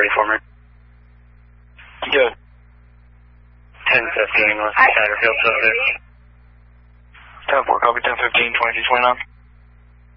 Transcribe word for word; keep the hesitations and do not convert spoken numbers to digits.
thirty-four, man. Good. ten fifteen, West Satterfield, so there. ten four, copy ten fifteen, twenty-two twenty-nine.